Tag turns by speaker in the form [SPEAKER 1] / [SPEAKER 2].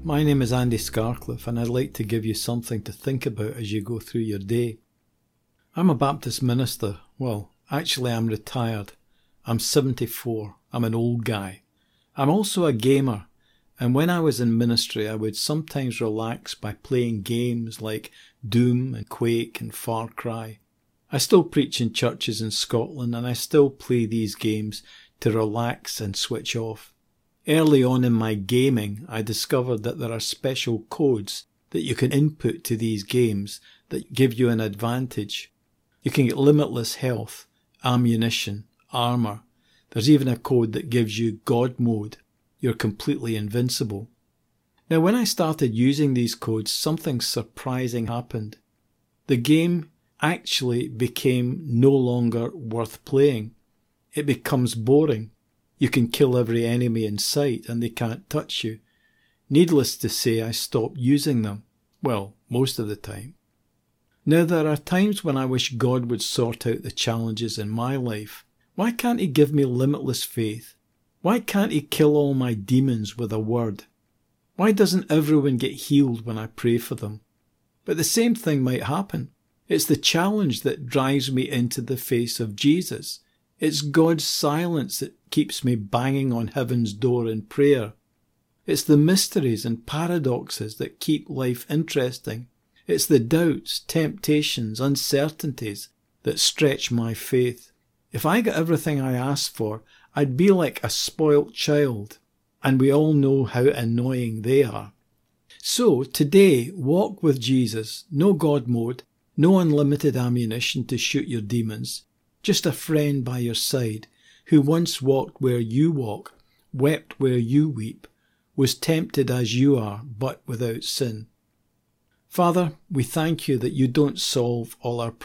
[SPEAKER 1] My name is Andy Scarcliffe, and I'd like to give you something to think about as you go through your day. I'm a Baptist minister. Well, actually I'm retired. I'm 74. I'm an old guy. I'm also a gamer, and when I was in ministry I would sometimes relax by playing games like Doom and Quake and Far Cry. I still preach in churches in Scotland, and I still play these games to relax and switch off. Early on in my gaming, I discovered that there are special codes that you can input to these games that give you an advantage. You can get limitless health, ammunition, armour. There's even a code that gives you God mode. You're completely invincible. Now, when I started using these codes, something surprising happened. The game actually became no longer worth playing. It becomes boring. You can kill every enemy in sight and they can't touch you. Needless to say, I stopped using them. Well, most of the time. Now, there are times when I wish God would sort out the challenges in my life. Why can't He give me limitless faith? Why can't He kill all my demons with a word? Why doesn't everyone get healed when I pray for them? But the same thing might happen. It's the challenge that drives me into the face of Jesus. It's God's silence that keeps me banging on heaven's door in prayer. It's the mysteries and paradoxes that keep life interesting. It's the doubts, temptations, uncertainties that stretch my faith. If I got everything I asked for, I'd be like a spoilt child, and we all know how annoying they are. So today, walk with Jesus. No God mode, no unlimited ammunition to shoot your demons. Just a friend by your side who once walked where you walk, wept where you weep, was tempted as you are, but without sin. Father, we thank you that you don't solve all our